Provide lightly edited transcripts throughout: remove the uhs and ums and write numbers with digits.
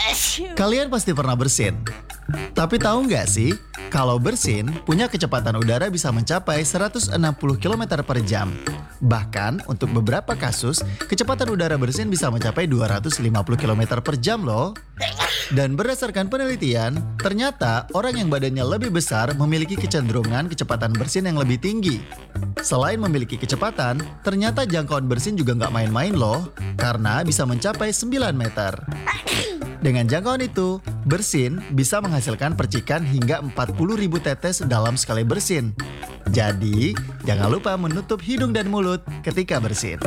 Kalian pasti pernah bersin. Tapi tahu nggak sih, kalau bersin punya kecepatan udara bisa mencapai 160 km per jam. Bahkan untuk beberapa kasus, kecepatan udara bersin bisa mencapai 250 km per jam loh. Dan berdasarkan penelitian, ternyata orang yang badannya lebih besar memiliki kecenderungan kecepatan bersin yang lebih tinggi. Selain memiliki kecepatan, ternyata jangkauan bersin juga nggak main-main loh, karena bisa mencapai 9 meter. Dengan jangkauan itu, bersin bisa menghasilkan percikan hingga 40.000 tetes dalam sekali bersin. Jadi, jangan lupa menutup hidung dan mulut ketika bersin.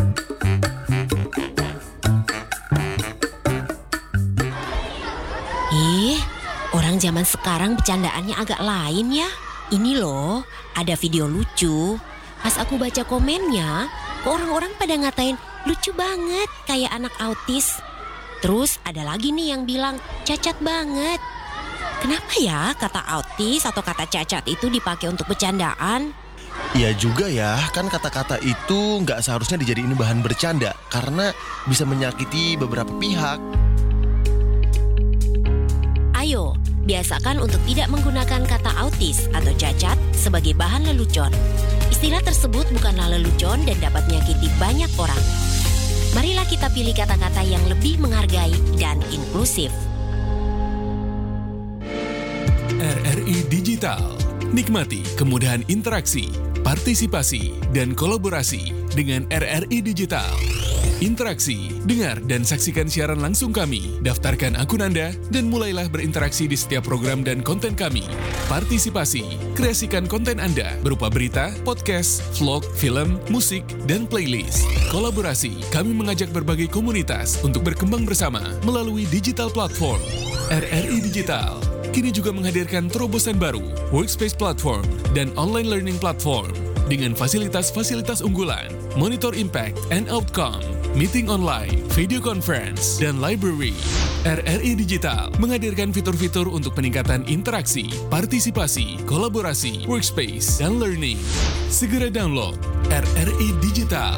Orang zaman sekarang bercandaannya agak lain ya. Ini loh, ada video lucu. Pas aku baca komennya, orang-orang pada ngatain lucu banget kayak anak autis. Terus ada lagi nih yang bilang cacat banget. Kenapa ya kata autis atau kata cacat itu dipakai untuk bercandaan? Ya juga ya, kan kata-kata itu nggak seharusnya dijadiin bahan bercanda karena bisa menyakiti beberapa pihak. Ayo, biasakan untuk tidak menggunakan kata autis atau cacat sebagai bahan lelucon. Istilah tersebut bukanlah lelucon dan dapat menyakiti banyak orang. Marilah kita pilih kata-kata yang lebih menghargai dan inklusif. RRI Digital. Nikmati kemudahan interaksi, partisipasi, dan kolaborasi dengan RRI Digital. Interaksi, dengar dan saksikan siaran langsung kami, daftarkan akun Anda, dan mulailah berinteraksi di setiap program dan konten kami. Partisipasi, kreasikan konten Anda berupa berita, podcast, vlog, film, musik, dan playlist. Kolaborasi, kami mengajak berbagai komunitas untuk berkembang bersama melalui digital platform. RRI Digital kini juga menghadirkan terobosan baru, workspace platform, dan online learning platform dengan fasilitas-fasilitas unggulan, monitor impact and outcome, meeting online, video conference, dan library. RRI Digital menghadirkan fitur-fitur untuk peningkatan interaksi, partisipasi, kolaborasi, workspace, dan learning. Segera download RRI Digital.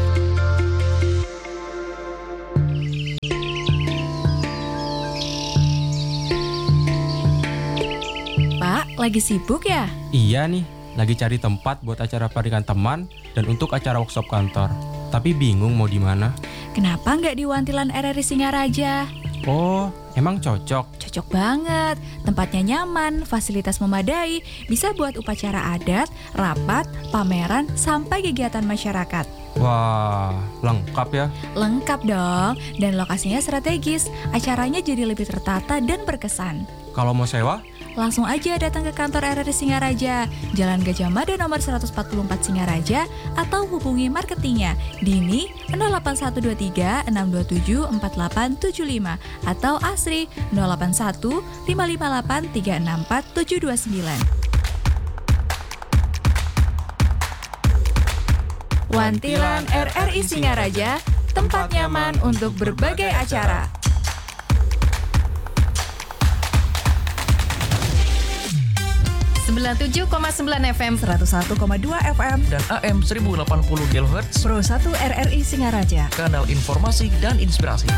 Pak, lagi sibuk ya? Iya nih, lagi cari tempat buat acara pernikahan teman dan untuk acara workshop kantor. Tapi bingung mau di mana. Kenapa nggak di Wantilan RRI Singaraja? Oh, emang cocok? Cocok banget, tempatnya nyaman, fasilitas memadai, bisa buat upacara adat, rapat, pameran, sampai kegiatan masyarakat. Wah, lengkap ya? Lengkap dong, dan lokasinya strategis, acaranya jadi lebih tertata dan berkesan. Kalau mau sewa? Langsung aja datang ke kantor RRI Singaraja, Jalan Gajah Mada nomor 144 Singaraja, atau hubungi marketingnya Dini 08123 627 4875 atau Asri 081 558 364 729. Wantilan RRI Singaraja, tempat nyaman untuk berbagai acara. 97,9 FM, 101,2 FM, dan AM 1080 kHz, Pro 1 RRI Singaraja, kanal informasi dan inspirasi.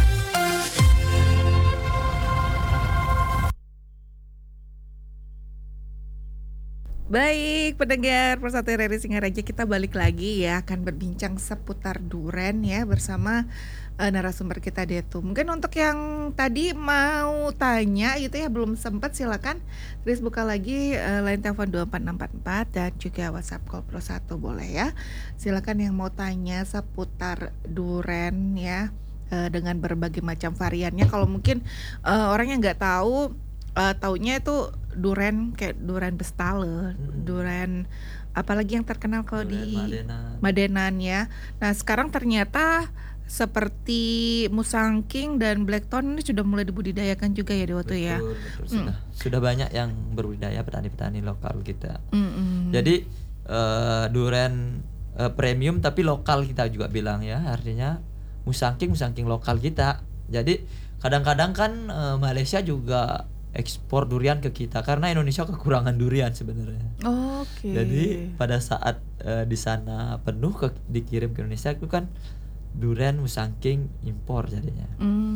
Baik, pendengar Pro 1 RRI Singaraja, kita balik lagi ya, akan berbincang seputar duren ya bersama narasumber kita Detu. Mungkin untuk yang tadi mau tanya gitu ya, belum sempat, silakan terus buka lagi line telepon 24644 dan juga WhatsApp call Pro 1 boleh ya. Silakan yang mau tanya seputar duren ya, dengan berbagai macam variannya. Kalau mungkin orang yang nggak tahu, taunya itu duren kayak duren bestale, duren apalagi yang terkenal kalau di Madenan ya. Nah sekarang ternyata seperti Musangking dan Blackthorn ini sudah mulai dibudidayakan juga ya Dewoto ya. Betul. Sudah banyak yang berbudidaya, petani-petani lokal kita. Jadi duren premium tapi lokal kita juga bilang ya, artinya Musangking lokal kita. Jadi kadang-kadang kan Malaysia juga ekspor durian ke kita karena Indonesia kekurangan durian sebenarnya. Oke. Jadi pada saat di sana penuh dikirim ke Indonesia itu kan durian Musangking impor jadinya.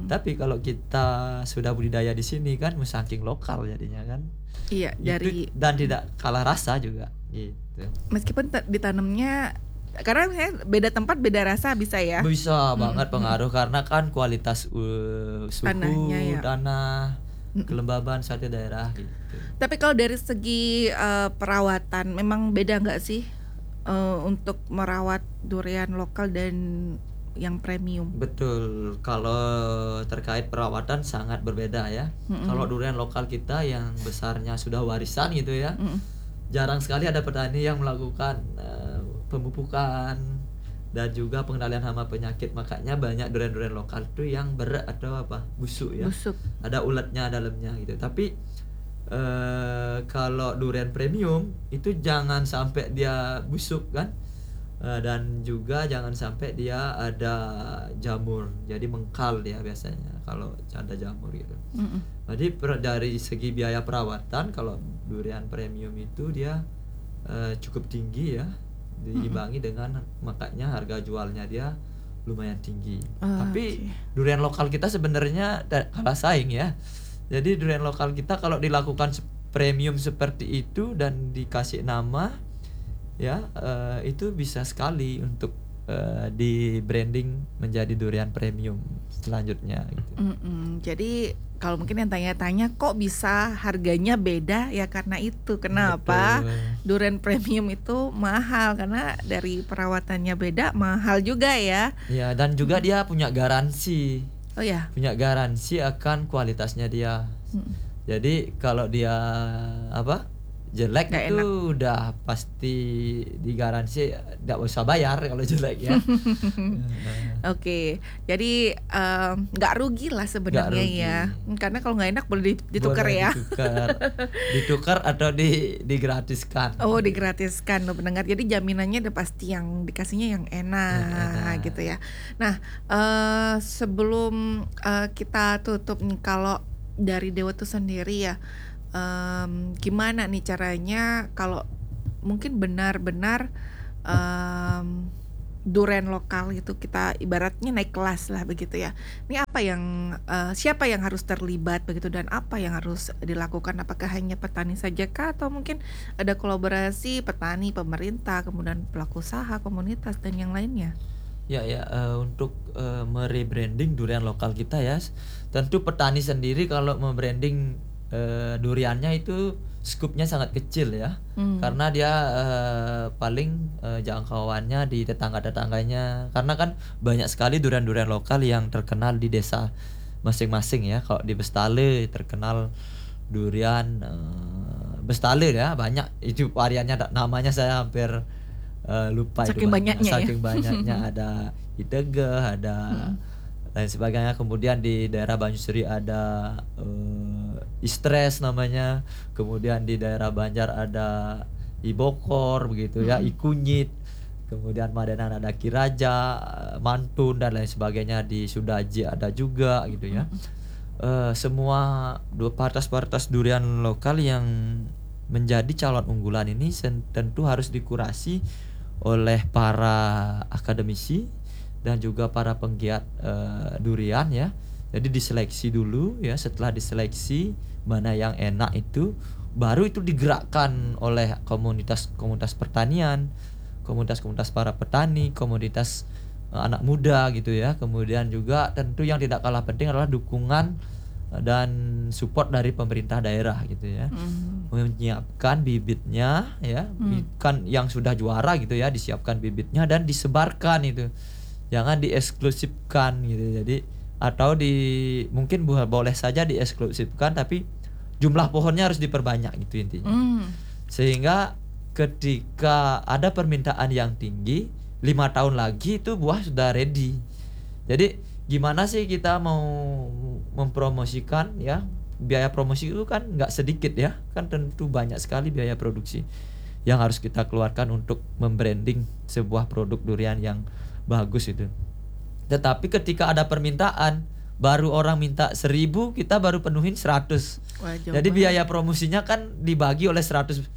Tapi kalau kita sudah budidaya di sini kan musangking lokal jadinya kan. Iya, dari dan tidak kalah rasa juga gitu. Meskipun ditanamnya karena beda tempat beda rasa bisa ya. Bisa banget pengaruh karena kan kualitas suhu, tanahnya, ya. tanah, kelembaban suatu daerah gitu. Tapi kalau dari segi perawatan memang beda nggak sih untuk merawat durian lokal dan yang premium? Betul, kalau terkait perawatan sangat berbeda ya. Kalau durian lokal kita yang besarnya sudah warisan gitu ya, jarang sekali ada petani yang melakukan pemupukan dan juga pengendalian hama penyakit. Makanya banyak durian-durian lokal itu yang berat atau busuk ya. Busuk. Ada ulatnya dalamnya gitu. Tapi kalau durian premium itu jangan sampai dia busuk kan. Dan juga jangan sampai dia ada jamur, jadi mengkal dia biasanya kalau ada jamur gitu. Jadi dari segi biaya perawatan kalau durian premium itu dia cukup tinggi ya, diimbangi dengan makanya harga jualnya dia lumayan tinggi. Tapi durian lokal kita sebenarnya kalah saing ya. Jadi durian lokal kita kalau dilakukan premium seperti itu dan dikasih nama ya itu bisa sekali untuk di branding menjadi durian premium selanjutnya gitu. Jadi kalau mungkin yang tanya-tanya kok bisa harganya beda ya karena itu kenapa durian premium itu mahal karena dari perawatannya beda mahal juga ya. Ya dan juga dia punya garansi. Oh ya. Punya garansi akan kualitasnya dia. Jadi kalau dia jelek gak itu enak. Udah pasti digaransi tidak usah bayar kalau jelek ya. Oke, jadi nggak rugi lah sebenarnya ya, karena kalau nggak enak boleh ditukar ya. Ditukar atau digratiskan. Oh digratiskan loh pendengar, jadi jaminannya udah pasti yang dikasihnya yang enak gitu ya. Nah sebelum kita tutup nih, kalau dari Dewa tuh sendiri ya. Gimana nih caranya kalau mungkin benar-benar durian lokal itu kita ibaratnya naik kelas lah begitu ya. Ini apa yang siapa yang harus terlibat begitu dan apa yang harus dilakukan? Apakah hanya petani saja kah atau mungkin ada kolaborasi petani, pemerintah, kemudian pelaku usaha, komunitas dan yang lainnya? Ya untuk merebranding durian lokal kita ya, tentu petani sendiri kalau membranding duriannya itu skupnya sangat kecil ya, karena dia paling jangkauannya di tetangga-tetangganya, karena kan banyak sekali durian-durian lokal yang terkenal di desa masing-masing ya. Kalau di Bestale terkenal durian Bestale ya, banyak itu variannya, namanya saya hampir lupa saking itu banyaknya saking banyaknya ada Itege, ada lain sebagainya. Kemudian di daerah Banyusri ada Istres namanya, kemudian di daerah Banjar ada Ibokor begitu ya, Ikunyit, kemudian Madenan ada Kiraja, Mantun dan lain sebagainya, di Sudaji ada juga gitu ya. Semua varietas durian lokal yang menjadi calon unggulan ini tentu harus dikurasi oleh para akademisi dan juga para penggiat durian ya. Jadi diseleksi dulu ya, setelah diseleksi mana yang enak itu baru itu digerakkan oleh komunitas pertanian, komunitas para petani, komunitas anak muda gitu ya. Kemudian juga tentu yang tidak kalah penting adalah dukungan dan support dari pemerintah daerah gitu ya. Menyiapkan bibitnya ya, kan yang sudah juara gitu ya, disiapkan bibitnya dan disebarkan itu. Jangan dieksklusifkan gitu. Jadi atau mungkin boleh saja dieksklusifkan tapi jumlah pohonnya harus diperbanyak gitu intinya. Sehingga ketika ada permintaan yang tinggi, 5 tahun lagi itu buah sudah ready. Jadi gimana sih kita mau mempromosikan ya, biaya promosi itu kan nggak sedikit ya, kan tentu banyak sekali biaya produksi yang harus kita keluarkan untuk membranding sebuah produk durian yang bagus itu. Tetapi ketika ada permintaan, baru orang minta 1000, kita baru penuhin 100. Wah, jadi biaya promosinya kan dibagi oleh 100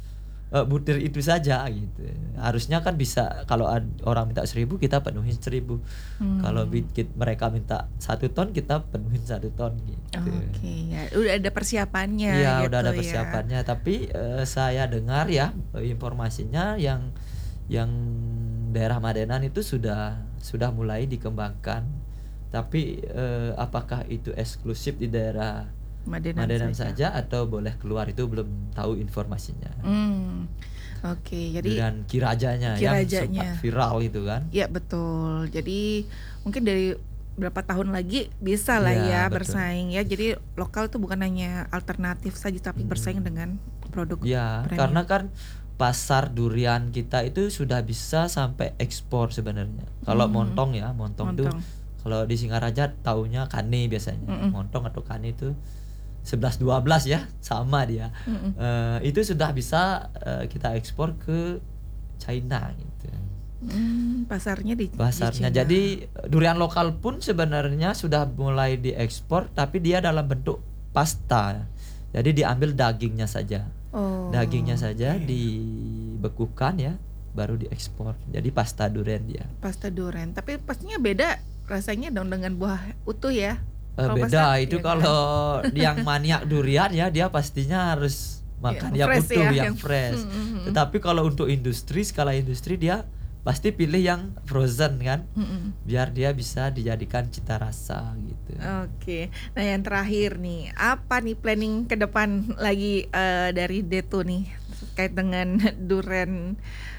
butir itu saja gitu. Harusnya kan bisa kalau orang minta 1.000 kita penuhin 1.000. Kalau mereka minta 1 ton kita penuhin 1 ton gitu. Oke, ya udah ada persiapannya. Iya, gitu udah ada ya. persiapannya. Tapi saya dengar ya informasinya yang daerah Madenan itu sudah mulai dikembangkan. Tapi apakah itu eksklusif di daerah Madenan saja atau boleh keluar, itu belum tahu informasinya. Oke, jadi dan Kirajanya yang sempat viral itu kan. Iya betul. Jadi mungkin dari berapa tahun lagi bisa lah ya bersaing ya. Jadi lokal itu bukan hanya alternatif saja tapi bersaing dengan produk premium. Karena kan pasar durian kita itu sudah bisa sampai ekspor sebenarnya. Kalau montong tuh kalau di Singaraja taunya kane biasanya. Montong atau kane itu 11-12 ya, sama dia. Itu sudah bisa kita ekspor ke China gitu. Pasarnya di China. Jadi durian lokal pun sebenarnya sudah mulai diekspor, tapi dia dalam bentuk pasta. Jadi diambil dagingnya saja. Dagingnya saja dibekukan ya, baru diekspor. Jadi pasta durian dia. Pasta durian, tapi pastinya beda rasanya dong dengan buah utuh ya. Beda itu kalau yang maniak durian ya dia pastinya harus makan yang utuh yang fresh. Tetapi kalau untuk skala industri dia pasti pilih yang frozen kan, biar dia bisa dijadikan cita rasa gitu. Oke, nah yang terakhir nih, apa nih planning ke depan lagi dari Detu nih terkait dengan durian?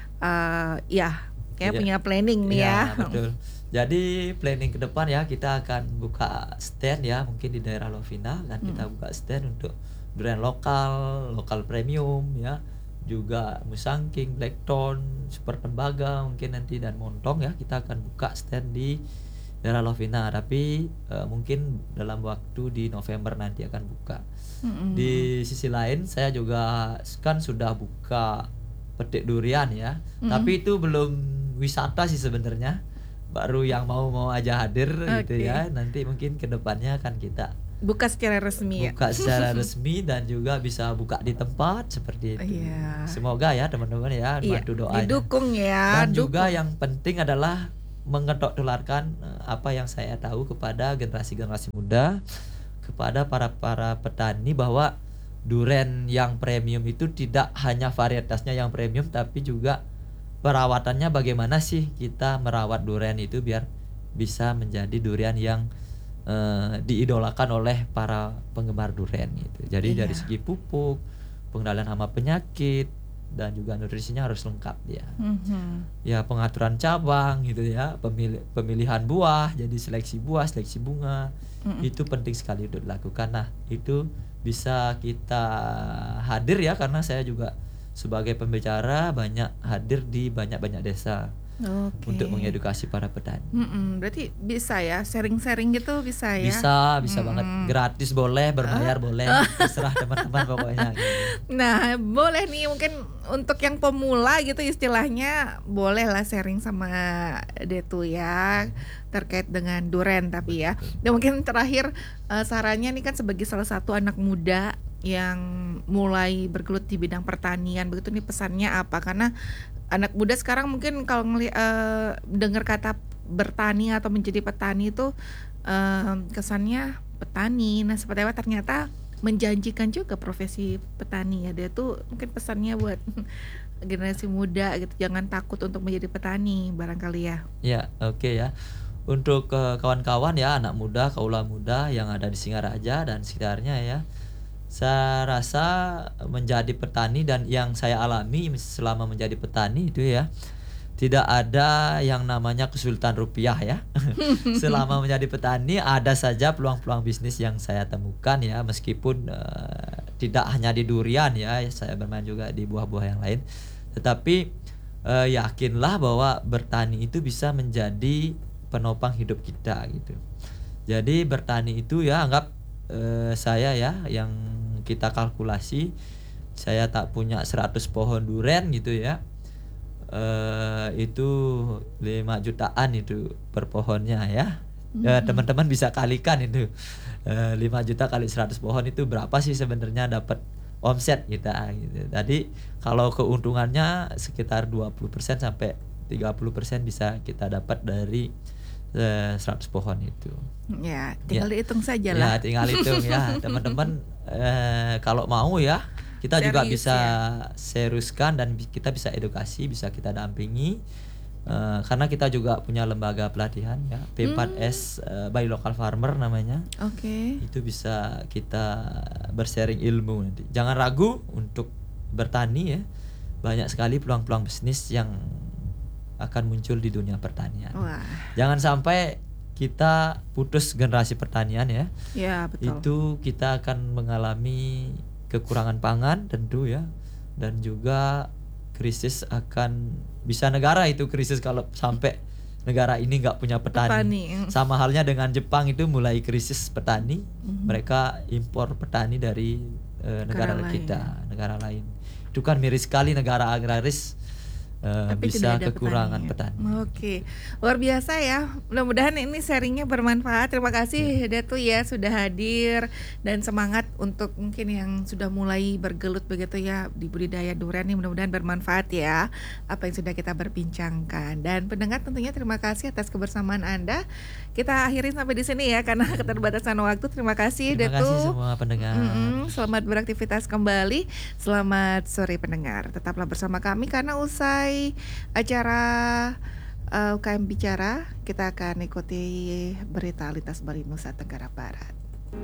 Punya planning nih ya. Betul. Jadi planning ke depan ya kita akan buka stand ya, mungkin di daerah Lovina kan kita buka stand untuk durian lokal premium ya, juga Musangking, Blackthorn, Super Tembaga mungkin nanti dan Montong ya, kita akan buka stand di daerah Lovina. Tapi mungkin dalam waktu di November nanti akan buka. Di sisi lain saya juga kan sudah buka petik durian ya, tapi itu belum wisata sih sebenarnya. Baru yang mau aja hadir gitu ya. Nanti mungkin kedepannya akan kita buka secara resmi resmi dan juga bisa buka di tempat seperti itu. Semoga ya teman-teman ya bantu doanya. Didukung ya. Dan juga yang penting adalah mengetok-tularkan apa yang saya tahu kepada generasi muda, kepada para petani, bahwa durian yang premium itu tidak hanya varietasnya yang premium, tapi juga perawatannya. Bagaimana sih kita merawat durian itu biar bisa menjadi durian yang diidolakan oleh para penggemar durian gitu. Jadi dari segi pupuk, pengendalian hama penyakit, dan juga nutrisinya harus lengkap dia. Ya pengaturan cabang gitu ya, pemilihan buah, jadi seleksi buah, seleksi bunga, itu penting sekali untuk dilakukan. Nah itu bisa kita hadir ya, karena saya juga sebagai pembicara banyak hadir di banyak desa untuk mengedukasi para petani. Berarti bisa ya, sharing-sharing gitu bisa ya? Bisa banget. Gratis boleh, berbayar boleh, terserah teman-teman pokoknya. Gitu. Nah boleh nih mungkin untuk yang pemula gitu istilahnya, boleh lah sharing sama Detu ya terkait dengan durian tapi ya. Dan mungkin terakhir sarannya nih kan sebagai salah satu anak muda yang mulai bergelut di bidang pertanian, begitu nih pesannya apa? Karena anak muda sekarang mungkin kalau dengar kata bertani atau menjadi petani itu kesannya petani. Nah seperti apa, ternyata menjanjikan juga profesi petani ya. Dia tuh mungkin pesannya buat generasi muda gitu, jangan takut untuk menjadi petani barangkali ya. Ya oke ya. Untuk kawan-kawan ya, anak muda, kaula muda yang ada di Singaraja dan sekitarnya ya, saya rasa menjadi petani dan yang saya alami selama menjadi petani itu ya, tidak ada yang namanya kesulitan rupiah ya. Selama menjadi petani ada saja peluang-peluang bisnis yang saya temukan ya, meskipun tidak hanya di durian ya, saya bermain juga di buah-buah yang lain. Tetapi yakinlah bahwa bertani itu bisa menjadi penopang hidup kita gitu. Jadi bertani itu ya, anggap saya ya, yang kita kalkulasi, saya tak punya 100 pohon durian gitu ya, itu 5 jutaan itu per pohonnya ya. Teman-teman bisa kalikan itu 5 juta kali 100 pohon itu berapa sih sebenarnya dapat omset kita gitu. Tadi kalau keuntungannya sekitar 20% sampai 30% bisa kita dapat dari 100 pohon itu. Ya, tinggal dihitung saja Ya, lah. tinggal hitung ya, teman-teman. Kalau mau ya, kita juga Serius bisa ya? seriuskan dan kita bisa edukasi, bisa kita dampingi. Karena kita juga punya lembaga pelatihan ya, P4S by Local Farmer namanya. Oke. Itu bisa kita bersharing ilmu nanti. Jangan ragu untuk bertani ya. Banyak sekali peluang-peluang bisnis yang akan muncul di dunia pertanian. Wah. Jangan sampai kita putus generasi pertanian ya. Ya, betul. Itu kita akan mengalami kekurangan pangan tentu ya. Dan juga krisis akan bisa negara itu krisis kalau sampai negara ini nggak punya petani. Sama halnya dengan Jepang itu mulai krisis petani. Mereka impor petani dari negara lain. kita, negara lain. Itu kan miris sekali negara agraris Tapi bisa tidak ada kekurangan petani. petani. Oke, luar biasa ya. Mudah-mudahan ini sharingnya bermanfaat. Terima kasih Datu ya sudah hadir dan semangat untuk mungkin yang sudah mulai bergelut begitu ya di budidaya durian ini, mudah-mudahan bermanfaat ya apa yang sudah kita berbincangkan. Dan pendengar tentunya terima kasih atas kebersamaan Anda. Kita akhiri sampai di sini ya karena keterbatasan waktu. Terima kasih Terima Datu. kasih semua pendengar. Selamat beraktivitas kembali. Selamat sore pendengar. Tetaplah bersama kami karena usai acara UKM Bicara kita akan ikuti berita lintas Bali Nusa Tenggara Barat.